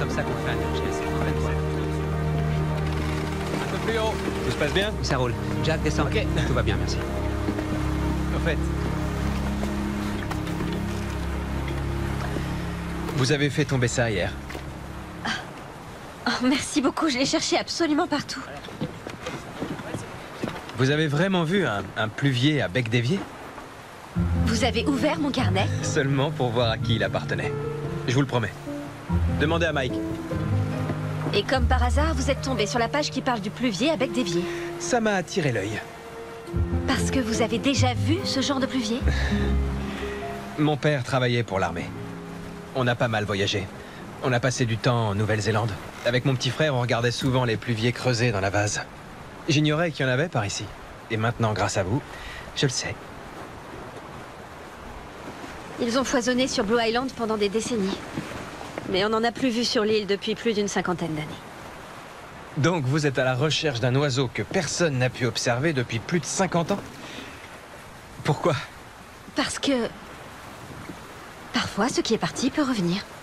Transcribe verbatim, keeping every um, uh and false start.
comme ça qu'on fait un geste. Un peu plus haut. Tout se passe bien? Ça roule. Jack, descends. Ok. Tout va bien, merci. Au fait. Vous avez fait tomber ça hier. Oh, merci beaucoup, je l'ai cherché absolument partout. Vous avez vraiment vu un, un pluvier à bec d'évier? Vous avez ouvert mon carnet? Seulement pour voir à qui il appartenait. Je vous le promets. Demandez à Mike. Et comme par hasard, vous êtes tombé sur la page qui parle du pluvier à bec d'évier. Ça m'a attiré l'œil. Parce que vous avez déjà vu ce genre de pluvier? Mon père travaillait pour l'armée. On a pas mal voyagé. On a passé du temps en Nouvelle-Zélande. Avec mon petit frère, on regardait souvent les pluviers creusés dans la vase. J'ignorais qu'il y en avait par ici. Et maintenant, grâce à vous, je le sais. Ils ont foisonné sur Blue Island pendant des décennies. Mais on n'en a plus vu sur l'île depuis plus d'une cinquantaine d'années. Donc vous êtes à la recherche d'un oiseau que personne n'a pu observer depuis plus de cinquante ans? Pourquoi? Parce que... Parfois, ce qui est parti peut revenir.